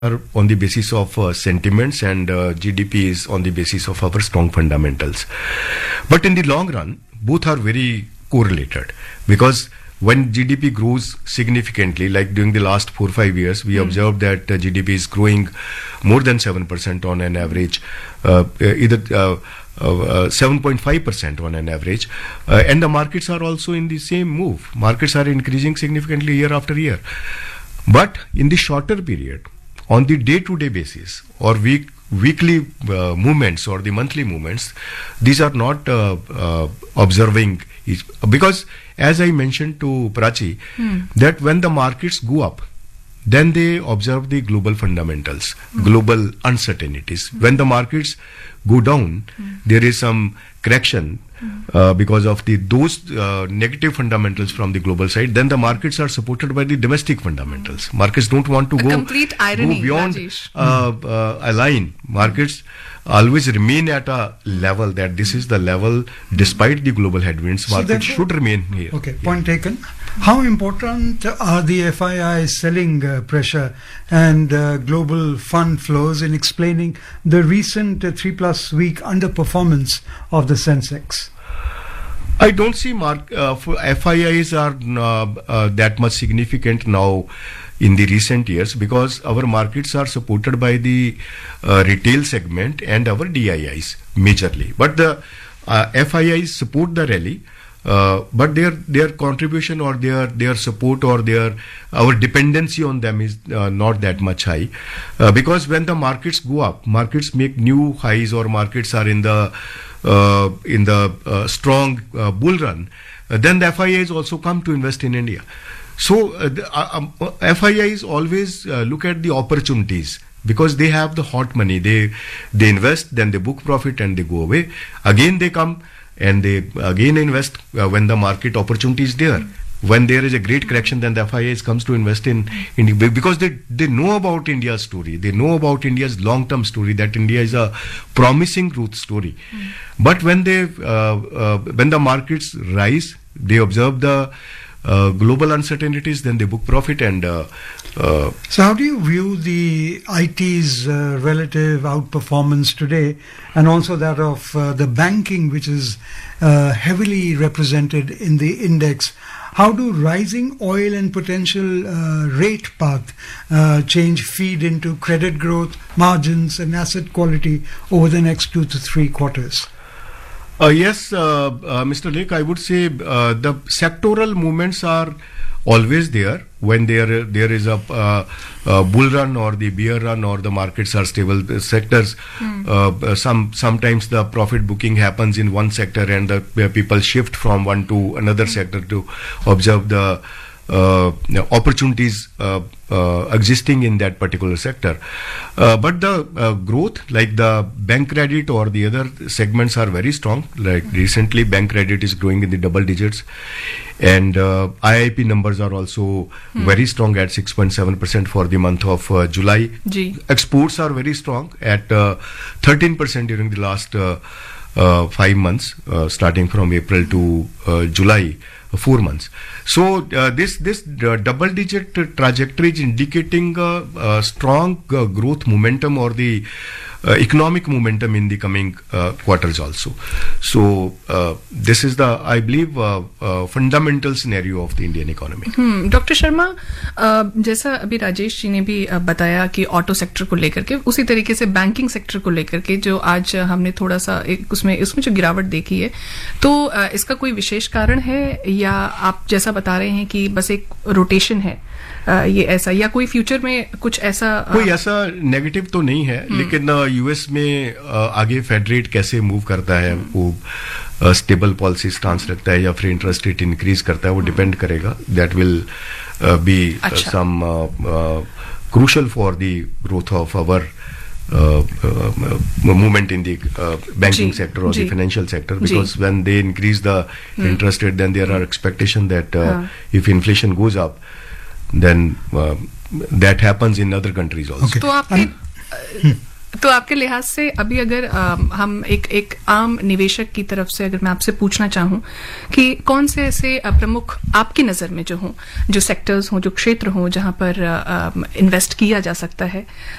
are on the basis of sentiments, and GDP is on the basis of our strong fundamentals. But in the long run, both are very correlated, because when GDP grows significantly, like during the last 4 or 5 years, we observed that GDP is growing more than 7% on an average, either 7.5% on an average, and the markets are also in the same move. Markets are increasing significantly year after year. But in the shorter period, on the day-to-day basis or weekly movements or the monthly movements, these are not observing because, as I mentioned to Prachi, that when the markets go up, then they observe the global fundamentals, global uncertainties. When the markets go down, there is some correction because of those negative fundamentals from the global side. Then the markets are supported by the domestic fundamentals. Markets don't want to go beyond a line. Markets always remain at a level that this is the level despite the global headwinds. Markets should remain here. Okay, point taken. How important are the FII selling pressure and global fund flows in explaining the recent 3+ week underperformance of the Sensex? I don't see FIIs are that much significant now in the recent years, because our markets are supported by the retail segment and our DIIs majorly. But the FIIs support the rally. But their contribution or their support or our dependency on them is not that much high, because when the markets go up, markets make new highs, or markets are in the strong bull run, then the FIIs also come to invest in India. So FIIs always look at the opportunities, because they have the hot money. They invest, then they book profit and they go away. Again they come and they again invest when the market opportunity is there. When there is a great correction, then the FIIs comes to invest in India, because they know about India's story. They know about India's long-term story, that India is a promising growth story. But when the markets rise, they observe the global uncertainties, then they book profit. And so how do you view the IT's relative outperformance today, and also that of the banking, which is heavily represented in the index? How do rising oil and potential rate path change feed into credit growth, margins and asset quality over the next 2 to 3 quarters? Yes, Mr. Lake, I would say the sectoral movements are always there when there is a bull run or the bear run, or the markets are stable sectors. Sometimes the profit booking happens in one sector, and the people shift from one to another sector to observe the opportunities existing in that particular sector. But the growth, like the bank credit or the other segments, are very strong. Like recently, bank credit is growing in the double digits, and IIP numbers are also very strong at 6.7% for the month of July. Exports are very strong at 13% during the last 5 months, starting from April to July. 4 months. So this double-digit trajectory is indicating strong growth momentum, or the economic momentum in the coming quarters also. So this is the, I believe, fundamental scenario of the Indian economy. Doctor Sharma, जैसा अभी राजेश जी ने भी बताया कि auto sector को लेकर के, उसी तरीके से बैंकिंग सेक्टर को लेकर के जो आज हमने थोड़ा सा उसमें जो गिरावट देखी है, तो इसका कोई विशेष कारण है, या आप जैसा बता रहे हैं कि बस एक रोटेशन है, ये ऐसा, या कोई फ्यूचर में कुछ ऐसा कोई ऐसा नेगेटिव तो नहीं है, लेकिन यूएस में आगे फेड रेट कैसे मूव करता है, वो स्टेबल पॉलिसी स्टांस रखता है या फिर इंटरेस्ट रेट इंक्रीज करता है, वो डिपेंड करेगा. That will be some crucial for the growth of our movement in the banking sector or the financial sector, because when they increase the interest rate, then there are expectation that if inflation goes up, then that happens in other countries also. Okay. तो आपके लिहाज से अभी अगर हम एक आम निवेशक की तरफ से अगर मैं आपसे पूछना चाहूं कि कौन से ऐसे प्रमुख आपकी नजर में जो सेक्टर्स हों, जो क्षेत्र हों जहां पर इन्वेस्ट किया जा सकता है,